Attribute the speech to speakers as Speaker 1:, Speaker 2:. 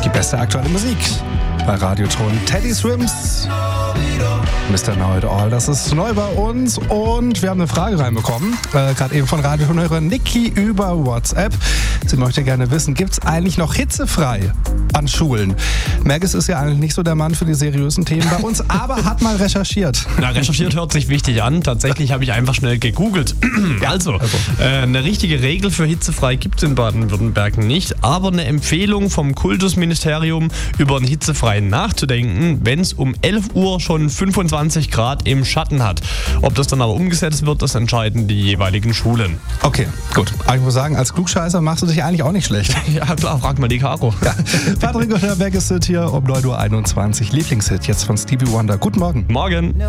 Speaker 1: Die beste aktuelle Musik bei Radioton. Teddy Swims, Mr. Know It All. Das ist neu bei uns und wir haben eine Frage reinbekommen, gerade eben von Radiohörerin Niki über WhatsApp. Sie möchte gerne wissen, gibt es eigentlich noch hitzefrei an Schulen? Merkes ist ja eigentlich nicht so der Mann für die seriösen Themen bei uns, aber hat mal recherchiert.
Speaker 2: Na, recherchiert hört sich wichtig an. Tatsächlich habe ich einfach schnell gegoogelt. Eine richtige Regel für hitzefrei gibt es in Baden-Württemberg nicht, aber eine Empfehlung vom Kultusministerium, über einen hitzefreien nachzudenken, wenn es um 11 Uhr schon 25 Grad im Schatten hat. Ob das dann aber umgesetzt wird, das entscheiden die jeweiligen Schulen.
Speaker 1: Okay, gut. Aber ich muss sagen, als Klugscheißer machst du dich eigentlich auch nicht schlecht.
Speaker 2: Ja klar, frag mal die Caro.
Speaker 1: Ja. Patrick und der Berg ist hier um 9.21 Uhr. Lieblingshit jetzt von Stevie Wonder. Guten Morgen.
Speaker 2: Morgen.